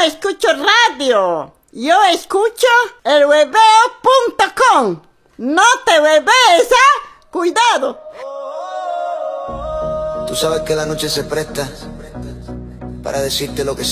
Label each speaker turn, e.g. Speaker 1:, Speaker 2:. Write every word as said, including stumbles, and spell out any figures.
Speaker 1: escucho radio. Yo escucho el hueveo punto com. No te huevees, ¿ah? Cuidado.
Speaker 2: Tú sabes que la noche se presta para decirte lo que